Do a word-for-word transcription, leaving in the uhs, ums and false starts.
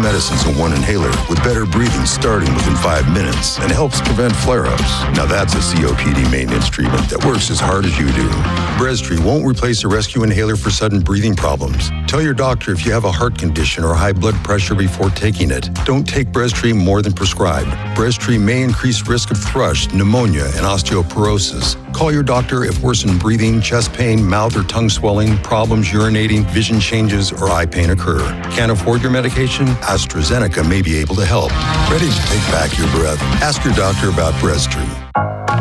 medicines in one inhaler with better breathing starting within five minutes and helps prevent flare-ups. Now that's a C O P D maintenance treatment that works as hard as you do. Breztri won't replace a rescue inhaler for sudden breathing problems. Tell your doctor if you have a heart condition or high blood pressure before taking it. Don't take Breztri more than prescribed. Breztri may increase risk of thrush, pneumonia, and osteoporosis. Call your doctor if worsened breathing, chest pain, mouth or tongue swelling, problems urinating, vision changes, or eye pain occur. Can't afford your medication? AstraZeneca may be able to help. Ready to take back your breath? Ask your doctor about Breztri.